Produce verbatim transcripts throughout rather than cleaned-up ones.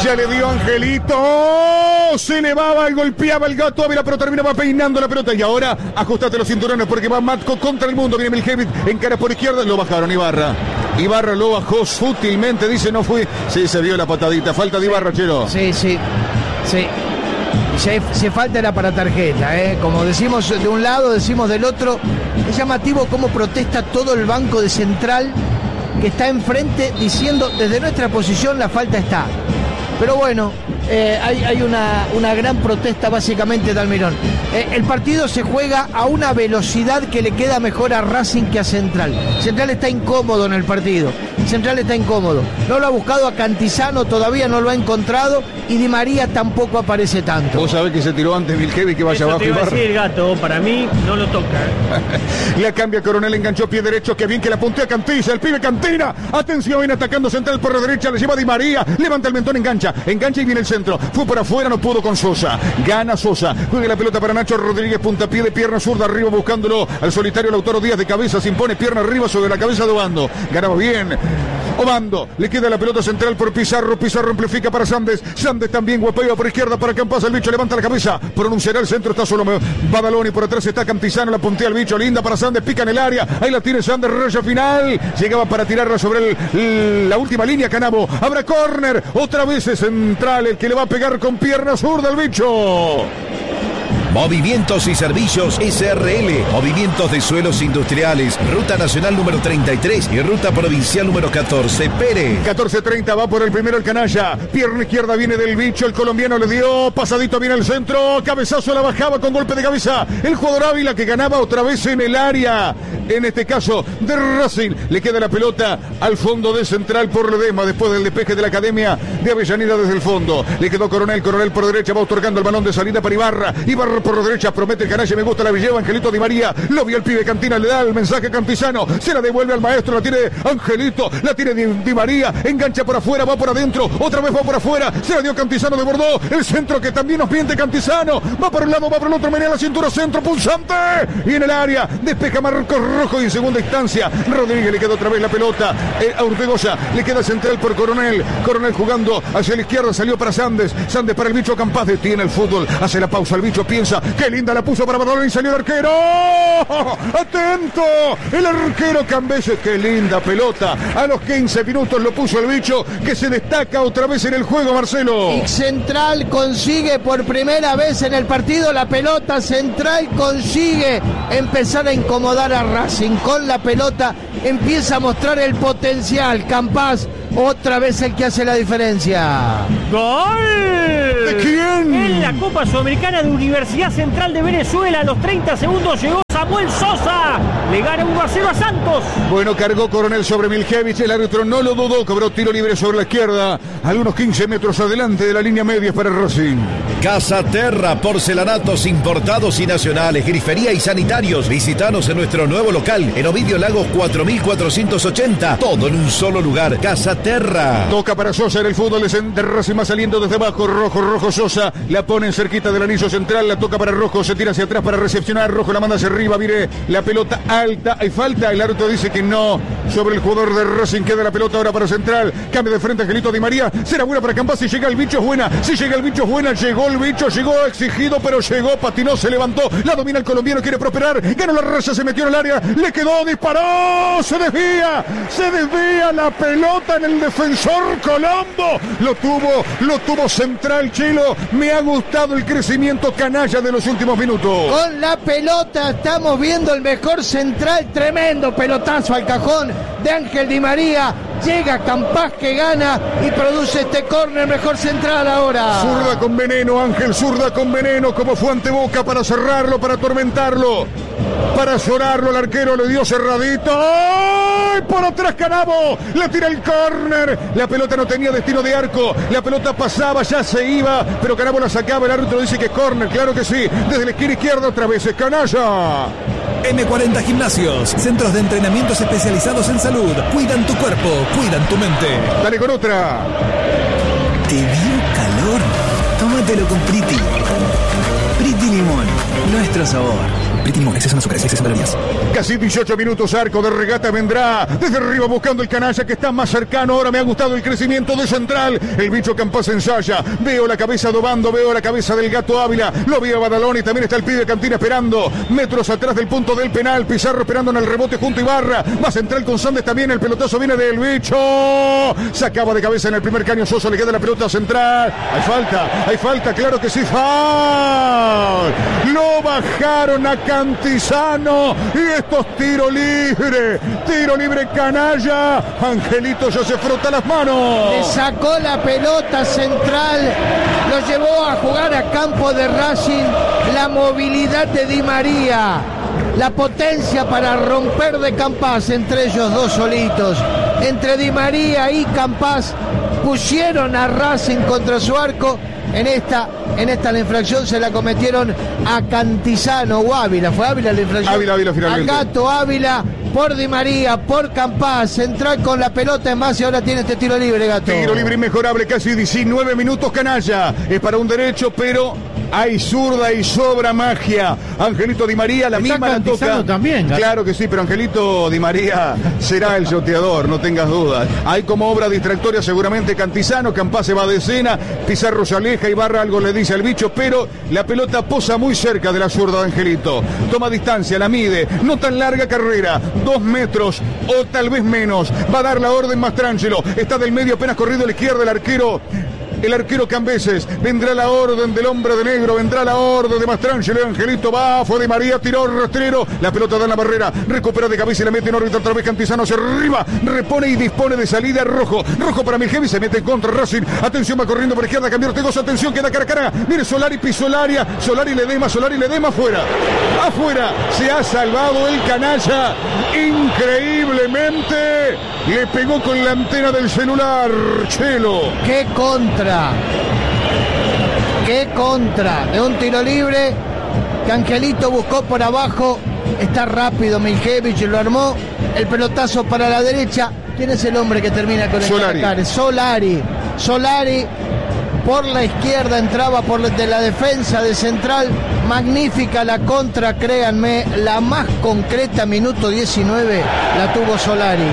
Ya le dio Angelito. Se elevaba y golpeaba el gato Ávila, pero terminaba peinando la pelota. Y ahora ajustate los cinturones porque va Matko contra el mundo. Viene Miljevic, encara por izquierda. Lo bajaron Ibarra. Ibarra lo bajó sutilmente. Dice no fui. Sí, se vio la patadita. Falta de Ibarra, Chelo. Sí, sí. Sí. Si, si falta era para tarjeta, ¿eh? Como decimos de un lado, decimos del otro. Es llamativo cómo protesta todo el banco de Central que está enfrente diciendo desde nuestra posición la falta está. Pero bueno, eh, hay, hay una, una gran protesta básicamente de Almirón. Eh, el partido se juega a una velocidad que le queda mejor a Racing que a Central. Central está incómodo en el partido. Central está incómodo. No lo ha buscado a Cantizano, todavía no lo ha encontrado y Di María tampoco aparece tanto. Vos sabés que se tiró antes Miljevic que vaya Eso abajo. te iba a Ibarra. decir el gato, para mí no lo toca. La cambia Coronel, enganchó pie derecho, que bien que la puntea Cantilla, el pibe Cantina. Atención, viene atacando Central por la derecha, le lleva Di María, levanta el mentón, engancha, engancha y viene el centro. Fue por afuera, no pudo con Sosa. Gana Sosa, juega la pelota para Nacho Rodríguez, puntapié de pierna zurda arriba buscándolo al solitario Lautaro Díaz de cabeza, se impone pierna arriba sobre la cabeza de Obando. Ganaba bien. Obando, le queda la pelota central por Pizarro, Pizarro amplifica para Sandes, Sandes también guapea por izquierda para Campas, el bicho levanta la cabeza, pronunciará el centro, está solo Badaloni, por atrás está Cantizano, la puntea el bicho, linda para Sandes, pica en el área, ahí la tiene Sandes, raya final, llegaba para tirarla sobre el, el, la última línea, Canabo, habrá córner, otra vez es Central el que le va a pegar con pierna zurda al bicho. Movimientos y Servicios S R L, Movimientos de Suelos Industriales, Ruta Nacional número treinta y tres y Ruta Provincial número catorce, Pérez. catorce treinta va por el primero el canalla, pierna izquierda viene del bicho, el colombiano le dio, pasadito viene el centro, cabezazo la bajaba con golpe de cabeza, el jugador Ávila que ganaba otra vez en el área, en este caso de Racing, le queda la pelota al fondo de Central por Ledesma, después del despeje de la Academia de Avellaneda desde el fondo, le quedó Coronel, Coronel por derecha, va otorgando el balón de salida para Ibarra, Ibarra por la derecha, promete el canalla, me gusta la Villeva, Angelito Di María, lo vio el pibe Cantina, le da el mensaje a Cantizano, se la devuelve al maestro, la tiene Angelito, la tiene Di, Di María, engancha por afuera, va por adentro, otra vez va por afuera, se la dio Cantizano de Bordeaux, el centro que también nos miente Cantizano, va por un lado, va por el otro, menea la cintura, centro pulsante, y en el área, despeja Marcos Rojo y en segunda instancia, Rodríguez le queda otra vez la pelota, eh, a Ortegoza, le queda Central por Coronel, Coronel jugando hacia la izquierda, salió para Sandes, Sandes para el bicho Campas, detiene el fútbol, hace la pausa, el bicho piensa, que linda la puso para Badaloni y salió el arquero. ¡Atento! El arquero Cambese, qué linda pelota. A los quince minutos lo puso el bicho que se destaca otra vez en el juego, Marcelo. Y Central consigue por primera vez en el partido la pelota. Central consigue empezar a incomodar a Racing. Con la pelota empieza a mostrar el potencial. Campas, otra vez el que hace la diferencia. ¡Gol! ¿De quién? En la Copa Sudamericana de Universidad Central de Venezuela, a los treinta segundos llegó Samuel Sosa. Le gana uno a cero a Santos. Bueno, cargó Coronel sobre Miljevic, el árbitro no lo dudó, cobró tiro libre sobre la izquierda, algunos quince metros adelante de la línea media para Racing. Casa Terra, porcelanatos importados y nacionales, grifería y sanitarios. Visítanos en nuestro nuevo local, en Ovidio Lagos cuatro mil cuatrocientos ochenta. Todo en un solo lugar. Casa Terra. Toca para Sosa en el fútbol de Racing, va saliendo desde abajo, Rojo, Rojo Sosa, la pone cerquita del anillo central, la toca para Rojo, se tira hacia atrás para recepcionar, Rojo la manda hacia arriba, viene la pelota alta, hay falta, el árbitro dice que no, sobre el jugador de Racing, queda la pelota ahora para Central, cambia de frente Angelito Di María, será buena para Campas, si llega el bicho es buena, si llega el bicho es buena, llegó el bicho, llegó exigido, pero llegó, patinó, se levantó, la domina el colombiano, quiere prosperar, gana la raza, se metió en el área, le quedó, disparó, se desvía, se desvía la pelota en el defensor Colombo, lo tuvo, lo tuvo Central, Chilo, me ha gustado el crecimiento canalla de los últimos minutos. Con la pelota estamos viendo el mejor Central, tremendo pelotazo al cajón de Ángel Di María, llega Campas que gana y produce este córner, mejor Central ahora. Zurda con veneno, Ángel, zurda con veneno, como fue ante Boca para cerrarlo, para atormentarlo, para llorarlo, el arquero le dio cerradito. ¡Ay! Por atrás Canabo, le tira el córner, la pelota no tenía destino de arco, la pelota pasaba, ya se iba, pero Canabo la sacaba, el árbitro dice que es córner, claro que sí, desde la esquina izquierda otra vez, es canalla. eme cuarenta Gimnasios, centros de entrenamientos especializados en salud, cuidan tu cuerpo, cuidan tu mente. Dale con otra. ¿Te dio calor? Tómatelo con Priti. Priti Limón. Limón, nuestro sabor. Briti Limón, exceso en azúcar, exceso en calorías. Casi dieciocho minutos, arco de regata vendrá desde arriba buscando el canalla que está más cercano. Ahora me ha gustado el crecimiento de Central. El bicho Campas ensaya. Veo la cabeza de Obando, veo la cabeza del Gato Ávila. Lo veo a Badalón y también está el pibe Cantina esperando. Metros atrás del punto del penal. Pizarro esperando en el rebote junto a Ibarra. Va Central con Sandes también. El pelotazo viene del bicho. Sacaba de cabeza en el primer caño Sosa. Le queda la pelota Central. Hay falta, hay falta, claro que sí. Foul. Lo bajaron a Cantizano y esto es tiro libre, tiro libre canalla. Angelito ya se frota las manos. Le sacó la pelota Central, lo llevó a jugar a campo de Racing. La movilidad de Di María, la potencia para romper de Campas, entre ellos dos solitos, entre Di María y Campas, pusieron a Racing contra su arco. En esta, en esta la infracción se la cometieron a Cantizano o Ávila. Fue Ávila la infracción. Ávila, Ávila finalmente. A Gato Ávila por Di María, por Campas. Central con la pelota en base. Ahora tiene este tiro libre, Gato. Tiro libre inmejorable, casi diecinueve minutos canalla. Es para un derecho, pero hay zurda y sobra magia. Angelito Di María, la Está misma la toca. También, Gato. Claro que sí, pero Angelito Di María será el yoteador, no tengas dudas. Hay como obra distractoria seguramente Cantizano. Campas se va de escena. Pizarro se aleja. Ibarra algo le dice al bicho, pero la pelota posa muy cerca de la zurda de Angelito. Toma distancia, la mide. No tan larga carrera. Dos metros o tal vez menos. Va a dar la orden Mastrangelo. Está del medio apenas corrido a la izquierda el arquero. El arquero Cambeses. Vendrá la orden del hombre de negro. Vendrá la orden de Mastrangelo. Angelito va. Fue Di María. Tiró rastrero. La pelota da en la barrera. Recupera de cabeza y la mete en órbita otra vez. Cantizano hacia arriba. Repone y dispone de salida. Rojo. Rojo para Miljevi. Se mete en contra Racing. Atención, va corriendo por izquierda. Cambió Ortegoza. Atención, queda cara a cara. Mire Solari. Pisó el área. Solari le dema. Solari le dema. Afuera. Afuera. Se ha salvado el canalla. Increíblemente. Le pegó con la antena del celular. Chelo. ¡Qué contra! ¡Qué contra! De un tiro libre que Angelito buscó por abajo. Está rápido Miljevic, lo armó. El pelotazo para la derecha. ¿Quién es el hombre que termina con el Solari? Solari. Solari por la izquierda entraba por de la defensa de Central. Magnífica la contra, créanme. La más concreta, minuto diecinueve, la tuvo Solari.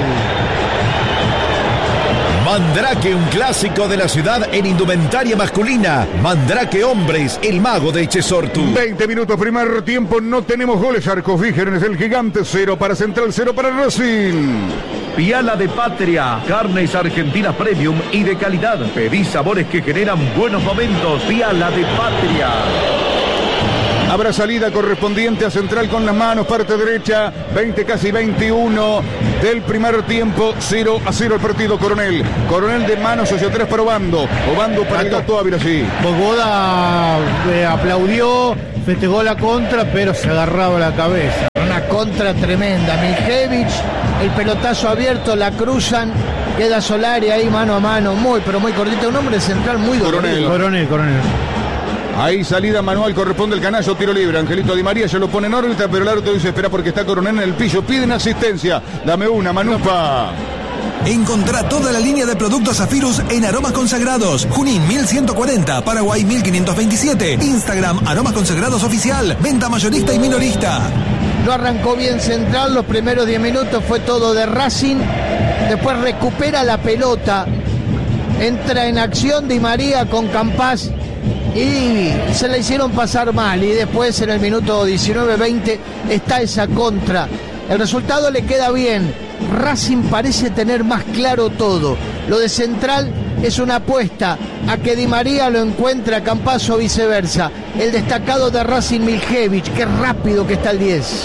Mandrake, un clásico de la ciudad en indumentaria masculina. Mandrake Hombres, el mago de Echesortu. veinte minutos, primer tiempo, no tenemos goles. Arcos Vígeres, el gigante, cero para Central, cero para Racing. Piala de Patria, carnes argentinas premium y de calidad. Pedí sabores que generan buenos momentos. Piala de Patria. Habrá salida correspondiente a Central con las manos, parte derecha, veinte, casi veintiuno del primer tiempo, cero a cero el partido. Coronel, Coronel de manos hacia atrás para Obando, Obando para el Gato Ávila, sí. Bogoda eh, aplaudió, festejó la contra, pero se agarraba la cabeza. Una contra tremenda. Miljevic, el pelotazo abierto, la cruzan, queda Solari ahí mano a mano, muy pero muy cortito. Un hombre Central muy Coronel. dolorido. Coronel, coronel. Ahí salida manual, corresponde el canallo, tiro libre. Angelito Di María ya lo pone en órbita, pero el árbitro dice espera porque está Coronel en el piso. Piden asistencia. Dame una, Manupa. Encontrá toda la línea de productos Zafirus en Aromas Consagrados. Junín mil ciento cuarenta, Paraguay mil quinientos veintisiete. Instagram Aromas Consagrados Oficial. Venta mayorista y minorista. No arrancó bien Central, los primeros diez minutos fue todo de Racing. Después recupera la pelota. Entra en acción Di María con Campas. Y se la hicieron pasar mal. Y después en el minuto diecinueve veinte está esa contra. El resultado le queda bien. Racing parece tener más claro todo. Lo de Central es una apuesta a que Di María lo encuentre a Campas o viceversa. El destacado de Racing, Miljevic. Qué rápido que está el diez.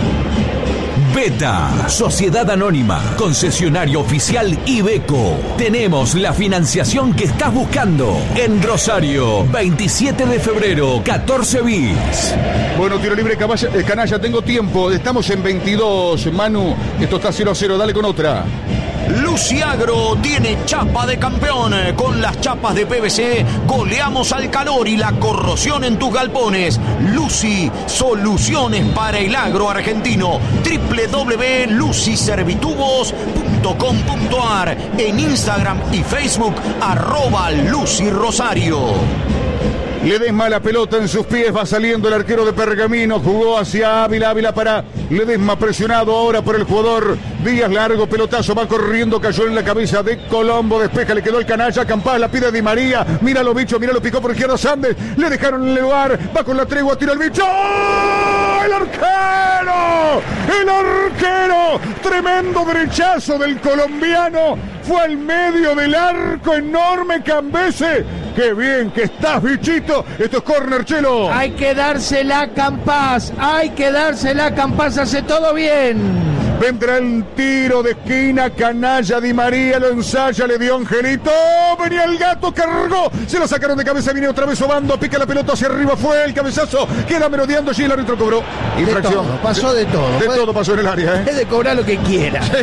Beta, Sociedad Anónima, concesionario oficial Iveco. Tenemos la financiación que estás buscando en Rosario, veintisiete de febrero, catorce bis. Bueno, tiro libre, caballa, eh, canalla, tengo tiempo. Estamos en veintidós, Manu. Esto está cero a cero, dale con otra. Luciagro tiene chapa de campeón. Con las chapas de P V C goleamos al calor y la corrosión en tus galpones. Lucy, soluciones para el agro argentino. doble u doble u doble u punto lucy servitubos punto com punto a r. En Instagram y Facebook arroba Lucy Rosario. Ledesma la pelota en sus pies, va saliendo el arquero de Pergamino, jugó hacia Ávila, Ávila para Ledesma, presionado ahora por el jugador Díaz, largo pelotazo, va corriendo, cayó en la cabeza de Colombo, despeja, le quedó el canalla, Campás la pide Di María, mira lo bicho, mira lo picó por izquierda Sandes, le dejaron el lugar, va con la tregua, tira el bicho, ¡oh! ¡El arquero! ¡El arquero! Tremendo derechazo del colombiano, fue al medio del arco, enorme Cambese. ¡Qué bien que estás, bichito! Esto es córner, Chelo. Hay que dársela a Campás, hay que dársela a Campás, hace todo bien. Vendrá el tiro de esquina, canalla Di María, lo ensaya, le dio Angelito, venía el gato, cargó, se lo sacaron de cabeza, viene otra vez Obando, pica la pelota hacia arriba, fue el cabezazo, queda merodeando, y el árbitro cobró infracción. De todo, pasó de todo. De todo pasó en el área, ¿eh? Es de cobrar lo que quiera. Sí.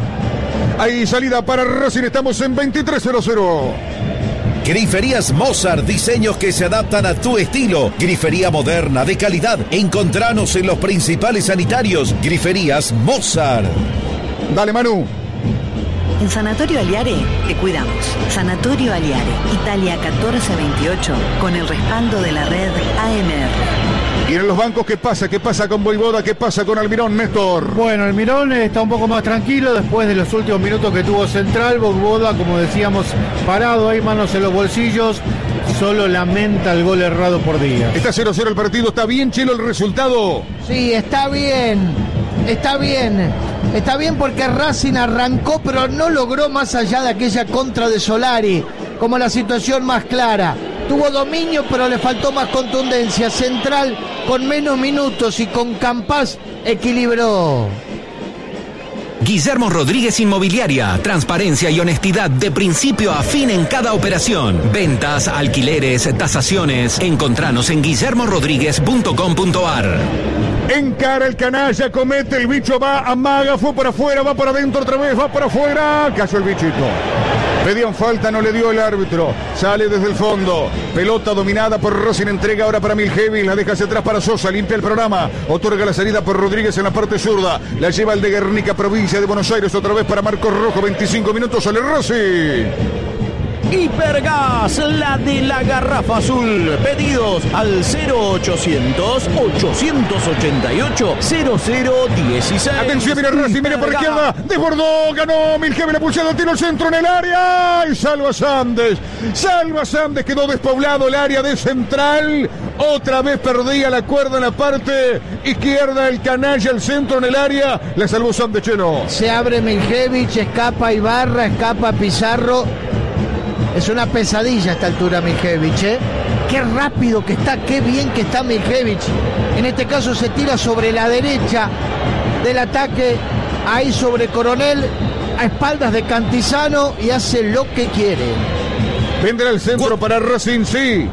Hay salida para Racing, estamos en veintitrés cero cero. Griferías Mozart, diseños que se adaptan a tu estilo. Grifería moderna, de calidad. Encontranos en los principales sanitarios. Griferías Mozart. Dale, Manu. En Sanatorio Aliare te cuidamos. Sanatorio Aliare, Italia catorce veintiocho, con el respaldo de la red A M R. Y en los bancos, ¿qué pasa? ¿Qué pasa con Voivoda? ¿Qué pasa con Almirón, Néstor? Bueno, Almirón está un poco más tranquilo después de los últimos minutos que tuvo Central. Voivoda, como decíamos, parado ahí, manos en los bolsillos. Solo lamenta el gol errado por Díaz. Está cero cero el partido. ¿Está bien, Chelo, el resultado? Sí, está bien. Está bien. Está bien porque Racing arrancó, pero no logró más allá de aquella contra de Solari, como la situación más clara. Tuvo dominio, pero le faltó más contundencia. Central, con menos minutos y con Campás, equilibró. Guillermo Rodríguez Inmobiliaria, transparencia y honestidad de principio a fin en cada operación. Ventas, alquileres, tasaciones. Encontranos en guillermo rodríguez punto com punto a r. Encara el canalla, comete, el bicho va, amaga, fue para afuera, va para adentro otra vez, va para afuera, cayó el bichito. Pedían falta, no le dio el árbitro. Sale desde el fondo. Pelota dominada por Racing, entrega ahora para Miljevic, la deja hacia atrás para Sosa, limpia el programa. Otorga la salida por Rodríguez en la parte zurda. La lleva el de Guernica, provincia de Buenos Aires, otra vez para Marcos Rojo, veinticinco minutos, sale Racing. Hipergas, la de la garrafa azul. Pedidos al cero ochocientos, ochocientos ochenta y ocho, cero cero dieciséis. Atención, mira Racing, mira por izquierda. Desbordó, ganó Miljevic, le pulsado el tiro al centro en el área. Y salva Sandes. Salva Sandes, quedó despoblado el área de Central. Otra vez perdía la cuerda en la parte izquierda. El canalla, el centro en el área. La salvó Sandes, Chelo. Se abre Miljevic, escapa Ibarra, escapa Pizarro. Es una pesadilla a esta altura Miljevic, ¿eh? Qué rápido que está, qué bien que está Miljevic. En este caso se tira sobre la derecha del ataque, ahí sobre Coronel, a espaldas de Cantizano, y hace lo que quiere. Vendrá el centro para Racing, sí.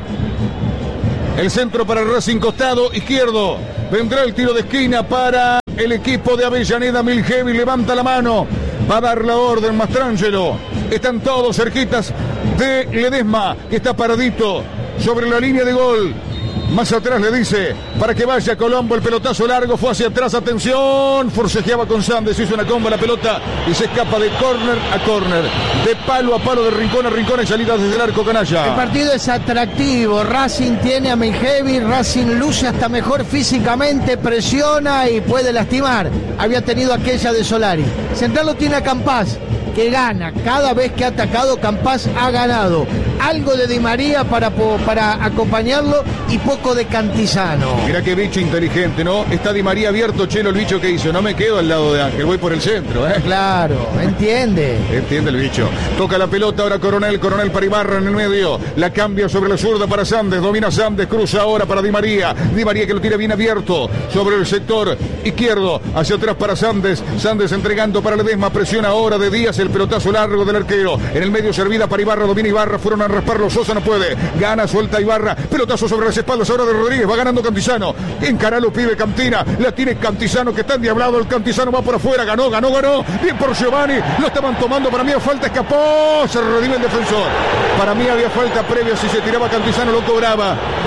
El centro para Racing, costado izquierdo. Vendrá el tiro de esquina para el equipo de Avellaneda. Miljevic levanta la mano. Va a dar la orden Mastrangelo. Están todos cerquitas de Ledesma, que está paradito sobre la línea de gol. Más atrás le dice, para que vaya Colombo, el pelotazo largo, fue hacia atrás, atención, forcejeaba con Sandes, hizo una comba la pelota y se escapa de córner a córner, de palo a palo, de rincón a rincón, en salida desde el arco canalla. El partido es atractivo, Racing tiene a Miljevic, Racing luce hasta mejor físicamente, presiona y puede lastimar. Había tenido aquella de Solari. Central lo tiene a Campás, que gana. Cada vez que ha atacado, Campás ha ganado. Algo de Di María para, para acompañarlo y poco de Cantizano. Mirá qué bicho inteligente, ¿no? Está Di María abierto, Chelo, el bicho que hizo. No me quedo al lado de Ángel, voy por el centro, ¿eh? Claro, entiende. Entiende el bicho. Toca la pelota ahora Coronel, Coronel para Ibarra en el medio. La cambia sobre la zurda para Sandes, domina Sandes, cruza ahora para Di María. Di María que lo tira bien abierto sobre el sector izquierdo, hacia atrás para Sandes. Sandes entregando para Ledesma, presiona ahora de Díaz, el pelotazo largo del arquero. En el medio servida para Ibarra, domina Ibarra, fueron a rasparlo, Sosa no puede. Gana, suelta Ibarra, pelotazo sobre las espaldas ahora de Rodríguez, va ganando Cantizano. Encaralo, pibe, Cantina, la tiene Cantizano que está endiablado, el Cantizano va por afuera, ganó, ganó, ganó. Bien por Giovanni, lo estaban tomando, para mí falta, escapó, se redime el defensor. Para mí había falta previa, si se tiraba Cantizano lo cobraba.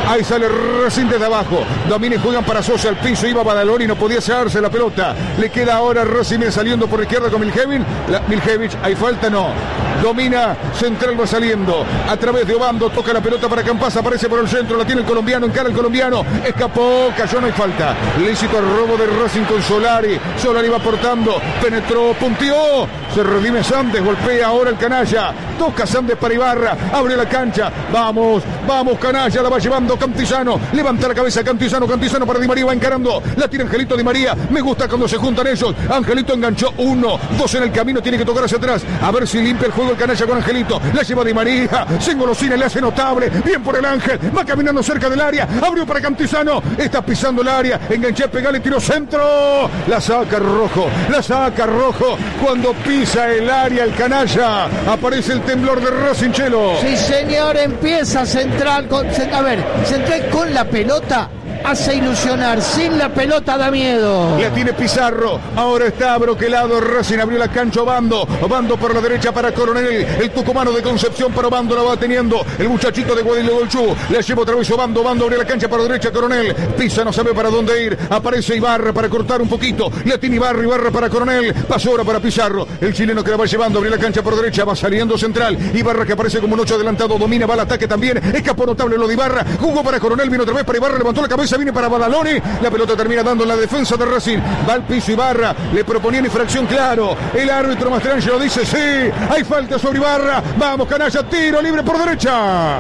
Ahí sale Racing desde abajo. Domina y juegan para Sosa al piso. Iba Badaloni y no podía cerrarse la pelota. Le queda ahora Racing saliendo por la izquierda con Miljevic. La, Miljevic, hay falta, no. Domina, Central va saliendo. A través de Obando, toca la pelota para Campaz. Aparece por el centro, la tiene el colombiano. Encara el colombiano. Escapó, cayó, no hay falta. Lícito el robo de Racing con Solari. Solari va aportando. Penetró, punteó. Se redime Sandes, golpea ahora el canalla. Toca Sandes para Ibarra. Abre la cancha. Vamos, vamos, canalla. La va llevando Cantizano. Levanta la cabeza Cantizano. Cantizano para Di María. Va encarando. La tira Angelito Di María. Me gusta cuando se juntan ellos. Angelito enganchó uno. Dos en el camino. Tiene que tocar hacia atrás. A ver si limpia el juego el canalla con Angelito. La lleva Di María. Se engolosina. Le hace notable. Bien por el Ángel. Va caminando cerca del área. Abrió para Cantizano. Está pisando el área. Enganché, pegale, tiro centro. La saca Rojo. La saca Rojo. Cuando pisa el área el canalla. Aparece el temblor de Racing, Chelo. Sí, señor. Empieza Central con, a ver, Central con la pelota hace ilusionar, sin la pelota da miedo. La tiene Pizarro, ahora está broquelado. Racing abrió la cancha. Obando, Obando por la derecha para Coronel, el tucumano de Concepción para Obando, la va teniendo el muchachito de Guadalajara. Le lleva otra vez Obando, Obando abre la cancha para la derecha. Coronel, Pisa, no sabe para dónde ir. Aparece Ibarra para cortar un poquito. La tiene Ibarra, Ibarra para Coronel. Pasó ahora para Pizarro, el chileno que la va llevando. Abre la cancha por derecha, va saliendo Central. Ibarra que aparece como un ocho adelantado, domina, va al ataque también. Escapó notable lo de Ibarra. Jugó para Coronel, vino otra vez para Ibarra, levantó la cabeza, viene para Badaloni. La pelota termina dando en la defensa de Racing. Va al piso Ibarra, le proponían infracción, claro. El árbitro Mastrangelo dice sí, hay falta sobre Ibarra. Vamos, canalla, tiro libre por derecha.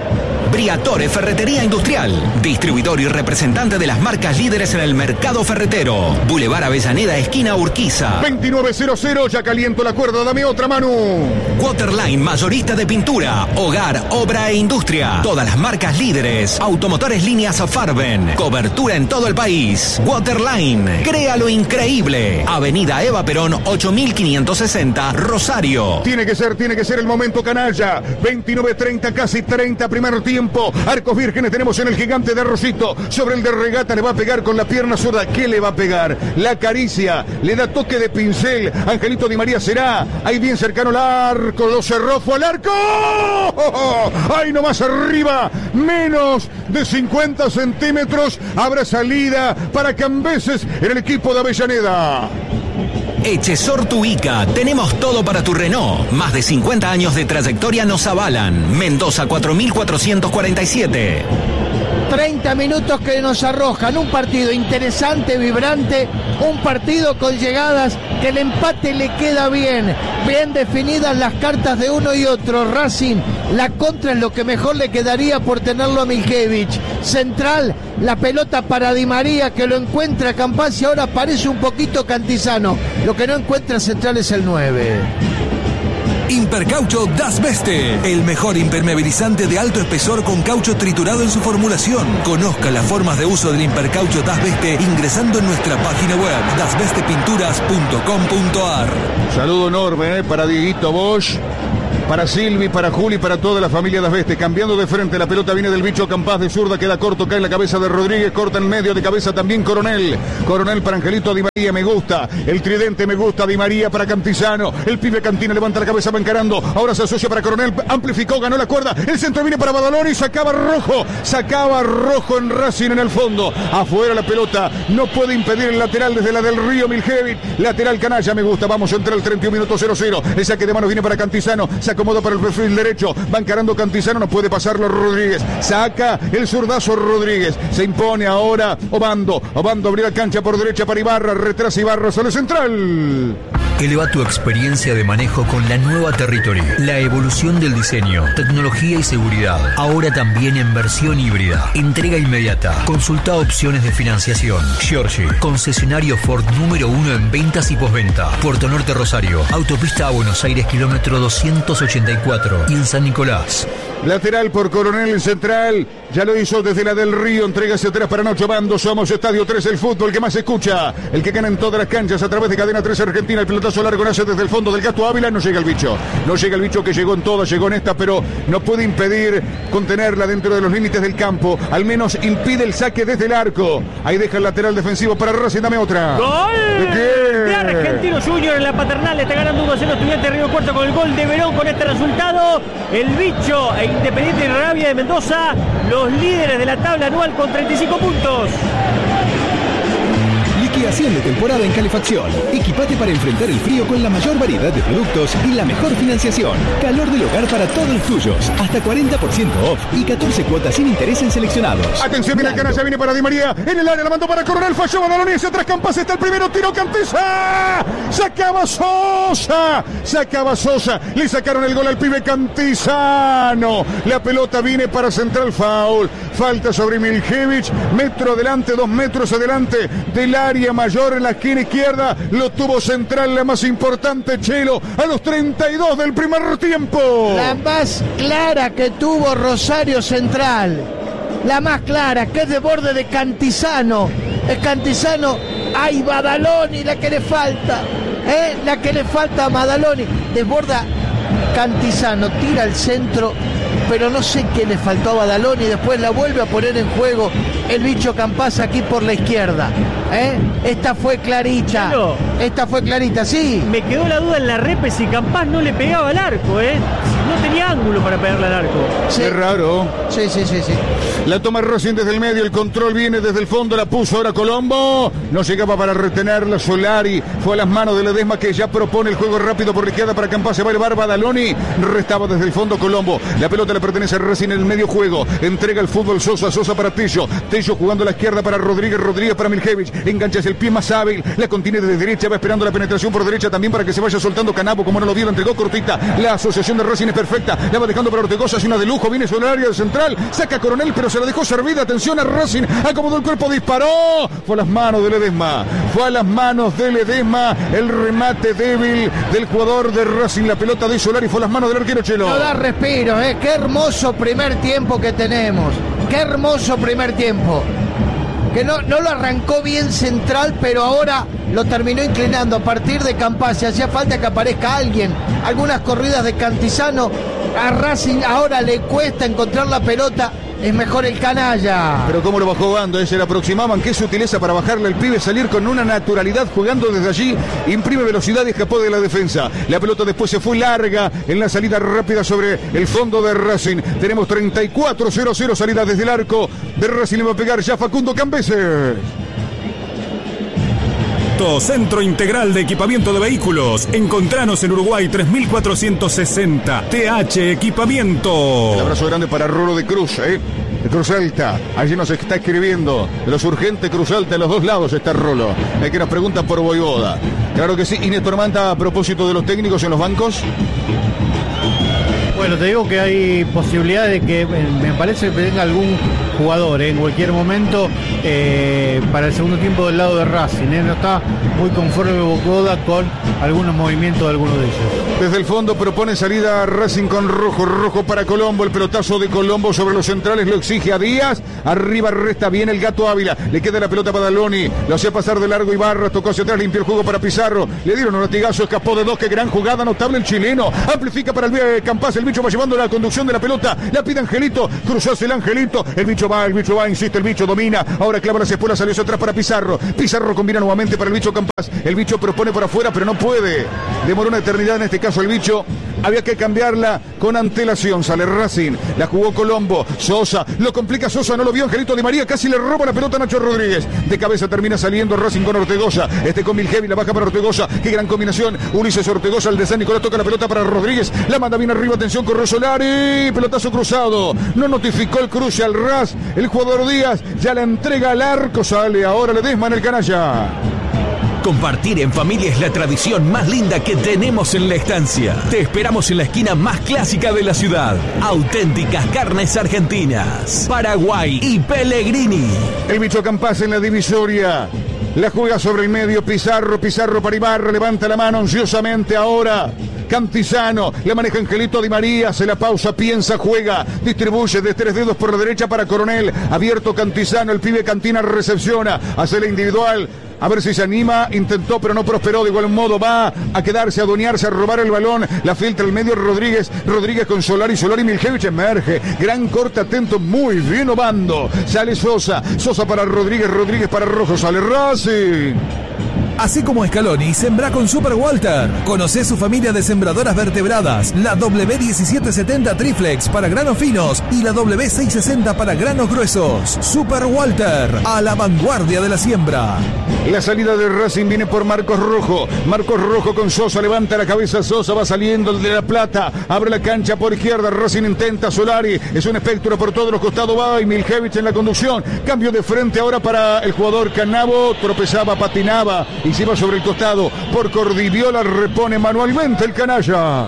Briatore Ferretería Industrial, distribuidor y representante de las marcas líderes en el mercado ferretero. Boulevard Avellaneda, esquina Urquiza. veintinueve cero cero, ya caliento la cuerda, dame otra, Manu. Waterline, mayorista de pintura, hogar, obra e industria. Todas las marcas líderes. Automotores líneas Farben. Cobertura en todo el país. Waterline, crea lo increíble. Avenida Eva Perón, ocho mil quinientos sesenta, Rosario. Tiene que ser, tiene que ser el momento, canalla. veintinueve treinta, casi treinta, primer tiempo. Arcos vírgenes tenemos en el gigante de Rosito. Sobre el de Regata le va a pegar con la pierna zurda. ¿Qué le va a pegar? La acaricia, le da toque de pincel. Angelito Di María será. Ahí bien cercano al arco. Lo cerró, fue al arco. ¡Oh! Ahí nomás arriba. Menos de cincuenta centímetros. Habrá salida para Cambeses en el equipo de Avellaneda. Echesor Tuica, tenemos todo para tu Renault. Más de cincuenta años de trayectoria nos avalan. Mendoza cuatro mil cuatrocientos cuarenta y siete. treinta minutos que nos arrojan un partido interesante, vibrante, un partido con llegadas que el empate le queda bien, bien definidas las cartas de uno y otro. Racing, la contra es lo que mejor le quedaría por tenerlo a Miljevic. Central, la pelota para Di María que lo encuentra Campaz y ahora aparece un poquito Cantizano. Lo que no encuentra Central es el nueve. Impercaucho Das Beste, el mejor impermeabilizante de alto espesor con caucho triturado en su formulación. Conozca las formas de uso del Impercaucho Das Beste ingresando en nuestra página web das beste pinturas punto com punto a r. Saludo enorme eh, para Dieguito Bosch, para Silvi, para Juli, para toda la familia Das Beste. Cambiando de frente, la pelota viene del bicho Campaz de zurda, queda corto, cae en la cabeza de Rodríguez, corta en medio de cabeza también Coronel. Coronel para Angelito Di María, me gusta. El tridente me gusta, Di María para Cantizano. El pibe Cantina levanta la cabeza, va encarando. Ahora se asocia para Coronel, amplificó, ganó la cuerda. El centro viene para Badaloni, sacaba Rojo. Sacaba Rojo en Racing en el fondo. Afuera la pelota, no puede impedir el lateral desde la del Río Miljevic. Lateral canalla, me gusta. Vamos a entrar al treinta y un minutos cero cero. El saque de manos viene para Cantizano. Se acomoda para el perfil derecho. Va encarando Cantizano, no puede pasarlo Rodríguez. Saca el zurdazo Rodríguez. Se impone ahora Obando. Obando abrió la cancha por derecha para Ibarra. Retrasa Ibarra, sale Central. Eleva tu experiencia de manejo con la nueva Territory. La evolución del diseño, tecnología y seguridad. Ahora también en versión híbrida. Entrega inmediata. Consulta opciones de financiación. Giorgi, concesionario Ford número uno en ventas y postventa. Puerto Norte Rosario. Autopista a Buenos Aires, kilómetro doscientos ochenta y cuatro. Y en San Nicolás. Lateral por Coronel en Central. Ya lo hizo desde la del Río. Entrega hacia atrás para Nacho Obando. Somos Estadio tres, el fútbol que más se escucha. El que gana en todas las canchas a través de Cadena tres Argentina. El pelotazo largo nace desde el fondo del Gato Ávila. No llega el bicho. No llega el bicho que llegó en todas, llegó en esta, pero no puede impedir contenerla dentro de los límites del campo. Al menos impide el saque desde el arco. Ahí deja el lateral defensivo para Racing. Dame otra. ¡Gol! ¿De, de Argentino Junior en la Paternal. Está ganando uno a cero Estudiantes Río Cuarto con el gol de Verón. Con este resultado, el bicho e Independiente y Rivadavia de Mendoza, los líderes de la tabla anual con treinta y cinco puntos. Liquidación de temporada en calefacción. Equipate para enfrentar el frío con la mayor variedad de productos y la mejor financiación. Calor del hogar para todos los tuyos. Hasta cuarenta por ciento off y catorce cuotas sin interés en seleccionados. Atención, mira el canalla, viene para Di María. En el área la mandó para Coronel, falló Badaloni hacia atrás. Campas está el primero, tiro Cantiza. Sacaba Sosa. Sacaba Sosa. Le sacaron el gol al pibe Cantizano. La pelota viene para Central, foul. Falta sobre Miljevich. Metro adelante, dos metros adelante del área mayor en la esquina izquierda. Lo tuvo Central, la más importante, Chelo, a los treinta y dos del primer tiempo. La más clara que tuvo Rosario Central. La más clara, que es de borde de Cantizano. Es Cantizano. ¡Ay, Badaloni! La que le falta. ¿Eh? La que le falta a Badaloni. Desborda Cantizano, tira al centro, pero no sé qué le faltó a Badaloni. Después la vuelve a poner en juego el bicho Campas aquí por la izquierda. ¿Eh? Esta fue clarita. Chelo, Esta fue clarita, sí. Me quedó la duda en la repe si Campas no le pegaba al arco, ¿eh? No tenía ángulo para pegarle al arco. Sí. Es raro. Sí, sí, sí, sí. La toma Racing desde el medio, el control viene desde el fondo, la puso ahora Colombo. No llegaba para retenerla Solari. Fue a las manos de Ledesma, que ya propone el juego rápido por la izquierda para Campas. Se va a elevar Badaloni. Restaba desde el fondo Colombo. La pelota le pertenece a Racing en el medio juego. Entrega el fútbol Sosa. Sosa para Tello. Tello jugando a la izquierda para Rodríguez. Rodríguez para Miljevich. Engancha hacia el pie más hábil. La contiene desde derecha. Va esperando la penetración por derecha también para que se vaya soltando Canabo. Como no lo vio, lo entregó cortita. La asociación de Racing es perfecta. La va dejando para Ortegoza. Es una de lujo. Viene sobre el área central. Saca a Coronel, pero se la dejó servida. Atención a Racing. Acomodó el cuerpo. Disparó. Fue a las manos de Ledesma. Fue a las manos de Ledesma. El remate débil del jugador de Racing. La pelota de Solari fue a las manos del arquero Chelo. No da respiro, ¿eh? Qué hermoso primer tiempo que tenemos. Qué hermoso primer tiempo. Que no, no lo arrancó bien Central, pero ahora lo terminó inclinando a partir de Campas. Si hacía falta que aparezca alguien. Algunas corridas de Cantizano. A Racing ahora le cuesta encontrar la pelota. Es mejor el canalla. Pero cómo lo va jugando, eh, se le aproximaban, qué sutileza para bajarle al pibe, salir con una naturalidad jugando desde allí, imprime velocidad y escapó de la defensa. La pelota después se fue larga en la salida rápida sobre el fondo de Racing. Tenemos treinta y cuatro cero cero, salida desde el arco de Racing. Le va a pegar ya Facundo Cambeses. Centro Integral de Equipamiento de Vehículos. Encontranos en Uruguay tres mil cuatrocientos sesenta. T H Equipamiento. Un abrazo grande para Rolo de Cruz, ¿eh? De Cruz Alta. Allí nos está escribiendo. De los urgentes Cruz Alta, en los dos lados está Rolo. Hay que nos preguntan por Voivoda. Claro que sí. Inés Tormenta, a propósito de los técnicos en los bancos. Bueno, te digo que hay posibilidades de que, me parece que venga algún jugador, ¿eh? En cualquier momento eh, para el segundo tiempo del lado de Racing, ¿eh? No está muy conforme Bocoda con algunos movimientos de algunos de ellos. Desde el fondo propone salida Racing con Rojo. Rojo para Colombo. El pelotazo de Colombo sobre los centrales lo exige a Díaz. Arriba resta bien el Gato Ávila. Le queda la pelota a Badaloni. Lo hacía pasar de largo Ibarra. Tocó hacia atrás, limpió el juego para Pizarro. Le dieron un latigazo, escapó de dos. Qué gran jugada, notable el chileno. Amplifica para el Campas. El bicho va llevando la conducción de la pelota. La pide Angelito. Cruzó hacia el Angelito. El bicho va, el bicho va, insiste, el bicho domina. Ahora clava las espuelas, salió hacia atrás para Pizarro. Pizarro combina nuevamente para el bicho Campas. El bicho propone por afuera, pero no puede. Demoró una eternidad en este caso el bicho. Había que cambiarla con antelación. Sale Racing. La jugó Colombo. Sosa. Lo complica Sosa. No lo vio Angelito Di María. Casi le roba la pelota a Nacho Rodríguez. De cabeza termina saliendo Racing con Ortegoza. Este con Milhevi. La baja para Ortegoza. Qué gran combinación. Ulises Ortegoza. El de San Nicolás toca la pelota para Rodríguez. La manda bien arriba. Atención con Rosolari. Pelotazo cruzado. No notificó el cruce al ras. El jugador Díaz ya la entrega al arco. Sale ahora Ledesma en el canalla. Compartir en familia es la tradición más linda que tenemos en la estancia. Te esperamos en la esquina más clásica de la ciudad. Auténticas carnes argentinas, Paraguay y Pellegrini. El bicho Campas en la divisoria. La juega sobre el medio Pizarro. Pizarro para Ibarra. Levanta la mano ansiosamente ahora. Cantizano, le maneja Angelito Di María, se la pausa, piensa, juega, distribuye de tres dedos por la derecha para Coronel, abierto Cantizano, el pibe Cantina recepciona, hace la individual, a ver si se anima, intentó pero no prosperó, de igual modo va a quedarse, a adueñarse, a robar el balón, la filtra el medio Rodríguez, Rodríguez con Solari, Solari Miljevich emerge, gran corte atento, muy bien Obando, sale Sosa, Sosa para Rodríguez, Rodríguez para Rojo, sale Racing. Así como Scaloni, sembrá con Super Walter. Conocé su familia de sembradoras vertebradas, la W diecisiete setenta Triflex para granos finos y la W seiscientos sesenta para granos gruesos. Super Walter, a la vanguardia de la siembra. La salida de Racing viene por Marcos Rojo. Marcos Rojo con Sosa, levanta la cabeza Sosa, va saliendo el de La Plata, abre la cancha por izquierda, Racing intenta, Solari, es un espectro por todos los costados, va y Miljevic en la conducción, cambio de frente ahora para el jugador Canavo, tropezaba, patinaba y se iba sobre el costado, por Cordiviola repone manualmente el canalla.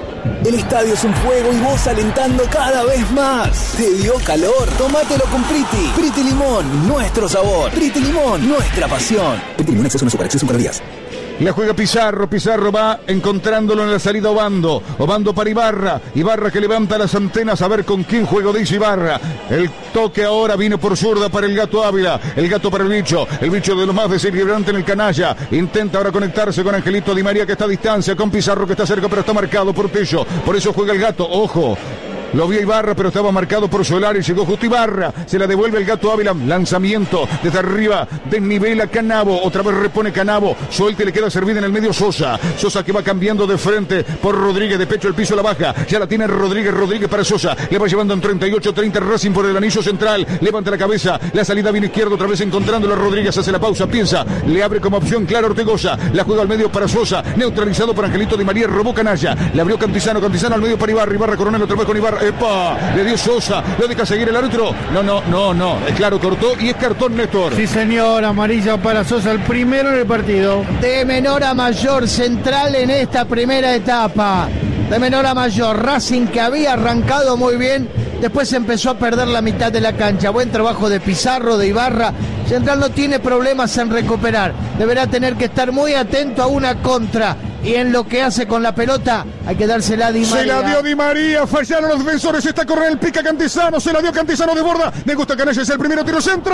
El estadio es un fuego y vos alentando cada vez más. ¿Te dio calor? Tómatelo con Priti. Priti Limón, nuestro sabor. Priti Limón, nuestra pasión. Priti Limón, exceso no supera, exceso cinco días. La juega Pizarro, Pizarro va encontrándolo en la salida Obando, Obando para Ibarra, Ibarra que levanta las antenas a ver con quién juego, dice Ibarra, el toque ahora vino por zurda para el Gato Ávila, el Gato para el Bicho, el Bicho de los más desequilibrante en el canalla, intenta ahora conectarse con Angelito Di María que está a distancia, con Pizarro que está cerca pero está marcado por Tello, por eso juega el Gato, ojo. Lo vio Ibarra, pero estaba marcado por Solari. Llegó justo Ibarra. Se la devuelve el Gato Ávila. Lanzamiento desde arriba. Desnivela Canavo. Otra vez repone Canavo. Suelta y le queda servida en el medio Sosa. Sosa que va cambiando de frente por Rodríguez. De pecho el piso la baja. Ya la tiene Rodríguez. Rodríguez para Sosa. Le va llevando en treinta y ocho treinta Racing por el anillo central. Levanta la cabeza. La salida viene izquierda. Otra vez encontrándolo a Rodríguez. Hace la pausa. Piensa. Le abre como opción Clara Ortegoza. La juega al medio para Sosa. Neutralizado por Angelito Di María. Robó Canalla. Le abrió Cantizano. Cantizano al medio para Ibarra. Ibarra Coronel otra vez con Ibarra. ¡Epa! Le dio Sosa, lo deja seguir el árbitro. No, no, no, no. Es claro, cortó y es cartón, Néstor. Sí, señor, amarilla para Sosa, el primero en el partido. De menor a mayor, central en esta primera etapa. De menor a mayor, Racing que había arrancado muy bien, después empezó a perder la mitad de la cancha. Buen trabajo de Pizarro, de Ibarra. Central no tiene problemas en recuperar. Deberá tener que estar muy atento a una contra. Y en lo que hace con la pelota, hay que dársela a Di María. Se la dio Di María, fallaron los defensores. Está Correa, pica Cantizano, se la dio Cantizano de borda. Me gusta Canalla, es el primero, tiro centro.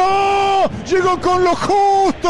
Llegó con lo justo.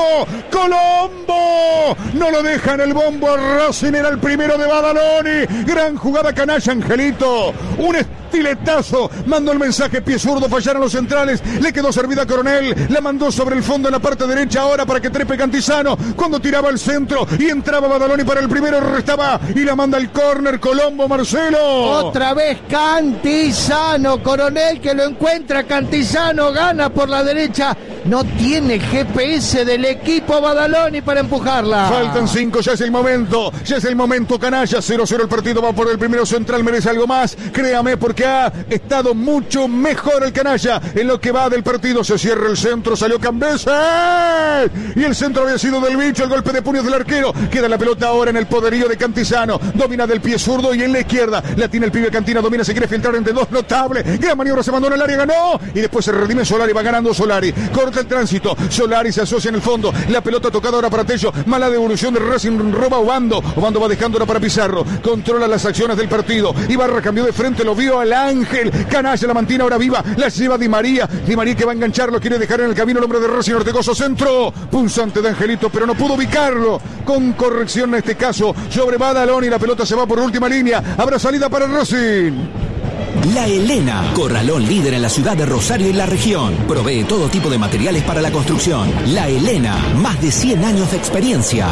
Colombo. No lo deja en el bombo a Racing, era el primero de Badaloni. Gran jugada Canalla, Angelito. Un estiletazo. Mandó el mensaje, pie zurdo, fallaron los centrales. Le quedó servida a Coronel. La mandó sobre el fondo en la parte derecha ahora para que trepe Cantizano. Cuando tiraba al centro y entraba Badaloni para el primero. Restaba y la manda al córner Colombo, Marcelo. Otra vez Cantizano, Coronel que lo encuentra, Cantizano gana por la derecha, no tiene G P S del equipo Badaloni para empujarla. Faltan cinco, ya es el momento, ya es el momento Canalla, cero cero el partido, va por el primero central, merece algo más, créame porque ha estado mucho mejor el Canalla en lo que va del partido, se cierra el centro, salió Cambeses y el centro había sido del Bicho, el golpe de puños del arquero, queda la pelota ahora en el poderío de Cantizano, domina del pie zurdo y en la izquierda la tiene el pibe Cantina, domina, se quiere filtrar entre dos, notable, gran maniobra, se mandó en el área, ganó y después se redime Solari, va ganando Solari, corta el tránsito, Solari se asocia en el fondo, la pelota tocada ahora para Tello, mala devolución de Racing, roba Obando, Obando va dejando ahora para Pizarro, controla las acciones del partido, Ibarra cambió de frente, lo vio al Ángel, Canalla la mantiene ahora viva, la lleva Di María, Di María que va a engancharlo, quiere dejar en el camino el hombre de Racing, Ortegozo, centro, punzante de Angelito, pero no pudo ubicarlo, con corrección en este caso, sobre Badaloni, la pelota se va por última línea, habrá salida para el Racing. La Helena, corralón líder en la ciudad de Rosario y la región. Provee todo tipo de materiales para la construcción. La Helena, más de cien años de experiencia.